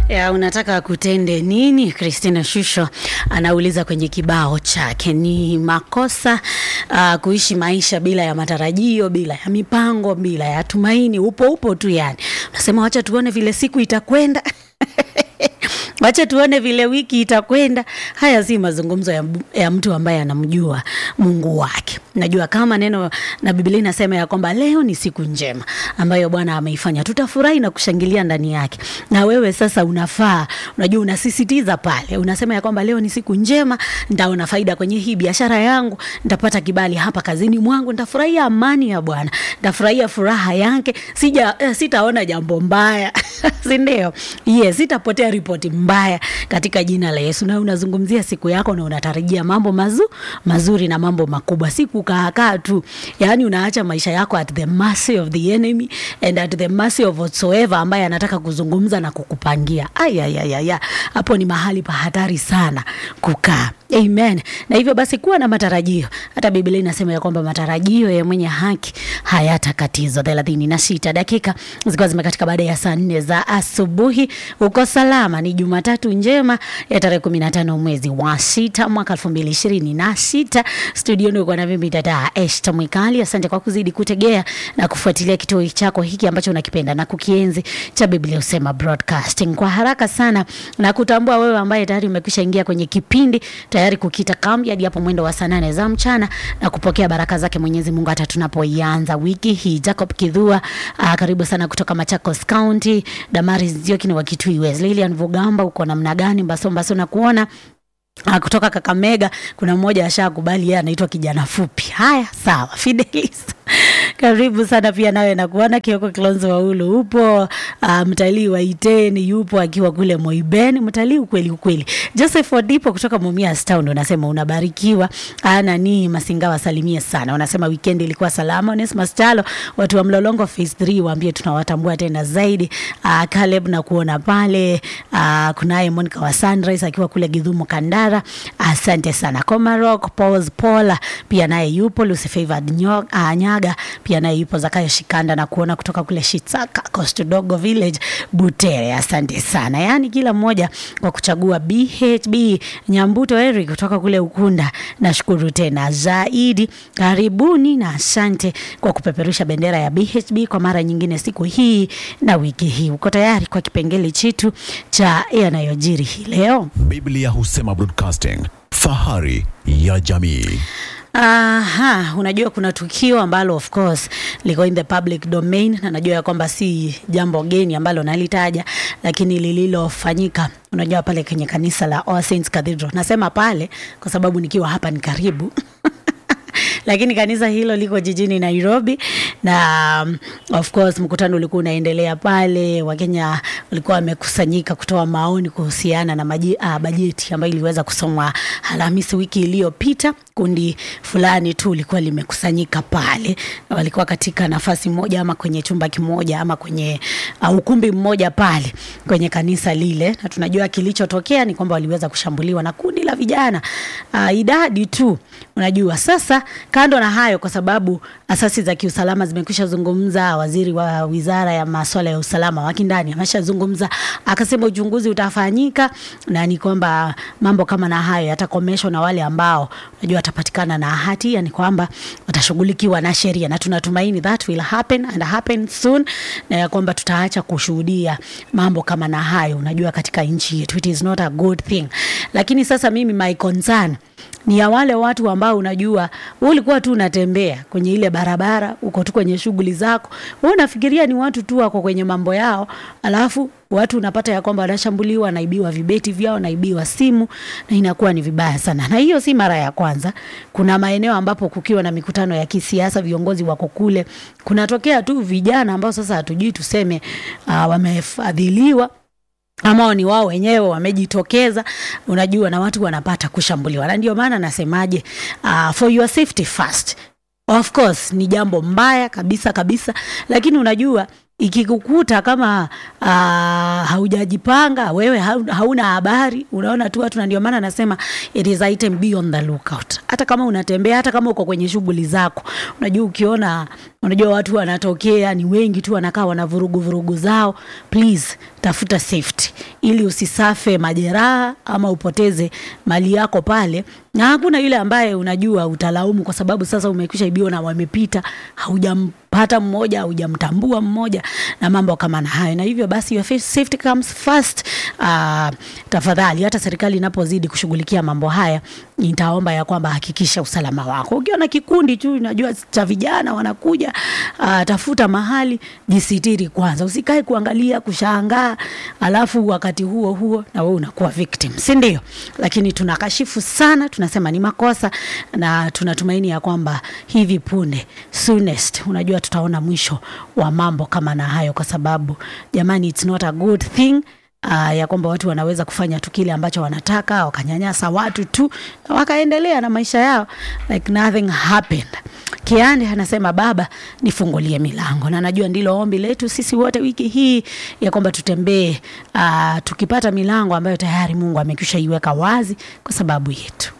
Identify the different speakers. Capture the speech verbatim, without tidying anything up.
Speaker 1: Ya, unataka kutende nini? Christina Shusho anauliza kwenye kibao chake. Ni makosa uh, kuishi maisha bila ya matarajio, bila ya mipango, bila ya tumaini. Upo upo tu yani. Unasema wacha tuone vile siku itakwenda. Wacha tuone vile wiki itakwenda. Haya si mazungumzo ya, ya mtu ambaye anamjua Mungu wake. Najua kama neno na Biblia inasema ya kwamba leo ni siku njema ambayo Bwana ameifanya. Tutafurahi na kushangilia ndani yake. Na wewe sasa unafaa, unajua unasisitiza pale. Unasema ya kwamba leo ni siku njema, nitaona faida kwenye hii biashara yangu, nitapata kibali hapa kazini mwangu, nitafurahia amani ya Bwana, nitafurahia furaha yake, sija eh, sitaona jambo mbaya. Si ndio? Yes, sitapotea ripoti mbaya katika jina la Yesu. Na unazungumzia siku yako na unatarajia mambo mazu, mazuri na mambo makubwa. Siku kaa tu. Yaani unaacha maisha yako at the mercy of the enemy and at the mercy of whatsoever ambaye anataka kuzungumza na kukupangia. Ay ay ay ay. Hapo ni mahali pa hatari sana kukaa. Amen. Na hivyo basi kuwa na matarajio. Hata Biblia inasema ya kwamba matarajio ya mwenye haki hayatakatizwa. thelathini na sita dakika zilikuwa zimekatika baada ya saa nne za asubuhi. Uko salama, ni Jumatatu njema ya tarehe kumi na tano mwezi wa sita mwaka elfu mbili ishirini na sita. Studio niko na mimi dada Esther Mwikali. Asante kwa kuzidi kutegea na kufuatilia kituo chako hiki ambacho unakipenda na kukienzi cha Biblia Usema Broadcasting. Kwa haraka sana na kutambua wewe ambaye tayari umekwisha ingia kwenye kipindi, tayari kukita kambi hadi hapo mwendo wa saa nane za mchana na kupokea baraka zake Mwenyezi Mungu hata tunapoianza wiki hii. Jacob Kidhua, uh, karibu sana kutoka Machakos County. Damaris Nzioki ni wa Kitui West. Lilian Vugamba, uko namna gani? Mbaso mbaso na kuona Ah, kutoka Kakamega kuna mmoja ashakubali yeye anaitwa kijana fupi. Haya, sawa. Fidelis, karibu sana pia nawe na kuona. Kioko Kilonzo wa Ulu upo. Uh, mtalii wa Iteni yupo akiwa kule Moibeni. Mtalii ukweli ukweli. Joseph Odipo kutoka Mumias Town unasema unabarikiwa. Ana ni Masingawa salimia sana. Unasema weekend ilikuwa salama. Onesmus Chalo, watu wa Mlolongo phase three waambie tunawatambua tena zaidi. Uh, Caleb na kuona pale. Uh, kunaye Monica wa Sunrise akiwa kule Githumo Kandara. Asante sana. Komarok, Paul's Paula pia naye yupo. Lucy Favored Nyoga, uh, Nyaga pia naye yupo. Zakayo Shikanda na kuona kutoka kule Shitsaka, Coast Dogo Village, Butere. Asante sana. Yani kila mmoja kwa kuchagua. B H B Nyambuto Eric kutoka kule Ukunda, nashukuru tena zaidi. Karibuni na asante kwa kupeperusha bendera ya B H B kwa mara nyingine siku hii na wiki hii. Uko tayari kwa kipengele chetu cha yanayojiri hii leo?
Speaker 2: Biblia Husema Broadcasting, fahari ya jamii.
Speaker 1: Aha, unajua kuna tukio ambalo of course liko in the public domain na najua ya kwamba si jambo geni ambalo nalitaja, lakini lililofanyika unajua pale kwenye kanisa la All Saints Cathedral. Nasema pale kwa sababu nikiwa hapa ni karibu. Lakini kanisa hilo liko jijini Nairobi na um, of course mkutano ulikuwa unaendelea pale. Wakenya walikuwa wamekusanyika kutoa maoni kuhusiana na maji, uh, bajeti ambayo iliweza kusomwa Alhamisi wiki iliyopita. Kundi fulani tu lilikuwa limekusanyika pale. Walikuwa katika nafasi moja ama kwenye chumba kimoja ama kwenye uh, ukumbi mmoja pale kwenye kanisa lile. Na tunajua kilichotokea ni kwamba waliweza kushambuliwa na kundi la vijana. Uh, idadi tu unajua. Sasa kando na hayo, kwa sababu asasi za kiusalama zimekwisha zungumza, waziri wa wizara ya masuala ya usalama wa kindani ameshazungumza, akasema uchunguzi utafanyika na ni kwamba mambo kama na hayo yatakomeshwa na wale ambao unajua watapatikana na hatia, ni kwamba watashughulikiwa na sheria, na tunatumaini that will happen and happen soon, na kwamba tutaacha kushuhudia mambo kama na hayo unajua katika nchi yetu. It is not a good thing. Lakini sasa mimi my concern ni ya wale watu ambao unajua ulikuwa tu unatembea kwenye ile barabara, uko tu kwenye shughuli zako, wewe unafikiria ni watu tu wako kwenye mambo yao, alafu watu unapata ya kwamba wanashambuliwa, naibiwa vibeti vyao, naibiwa simu, na inakuwa ni vibaya sana. Na hiyo si mara ya kwanza. Kuna maeneo ambapo kukiwa na mikutano ya kisiasa, viongozi wako kule, kunatokea tu vijana ambao sasa hatujui tuseme uh, wamefadhiliwa ama ni wao wenyewe wamejitokeza, unajua, na watu wanapata kushambuliwa. Na ndio maana nasemaje, uh, for your safety first. Of course ni jambo mbaya kabisa kabisa, lakini unajua ikikukuta kama uh, haujajipanga, wewe hauna habari, unaona tu watu, na ndio maana nasema it is item be on the lookout. Hata kama unatembea, hata kama uko kwenye shughuli zako, unajua ukiona, unajua watu wanatokea ni wengi tu, wanakaa wana vurugu vurugu zao, please tafuta safety ili usisafe majeraha ama upoteze mali yako pale. Na hakuna yule ambaye unajua utalaumu kwa sababu sasa umekwisha ibiwa na wamepita, haujampata mmoja, hujamtambua mmoja na mambo kama na hayo. Na hivyo basi your safety comes first. Uh, tafadhali hata serikali inapozidi kushughulikia mambo haya, nitaomba ya kwamba hakikisha usalama wako. Ukiona kikundi tu unajua cha vijana wanakuja, uh, tafuta mahali, jisitiri kwanza. Usikae kuangalia, kushangaa, alafu wakati huo huo na wewe unakuwa victim, si ndio? Lakini tunakashifu sana, tunasema ni makosa, na tunatumaini ya kwamba hivi punde soonest unajua tutaona mwisho wa mambo kama na hayo, kwa sababu jamani, it's not a good thing. Uh, ya kwamba watu wanaweza kufanya tu kile ambacho wanataka, wakanyanyasa watu tu, wakaendelea na maisha yao like nothing happened. Kiande anasema Baba nifungulie milango, na najua ndilo ombi letu sisi wote wiki hii, ya kwamba tutembee uh, tukipata milango ambayo tayari Mungu amekwisha iweka wazi kwa sababu yetu.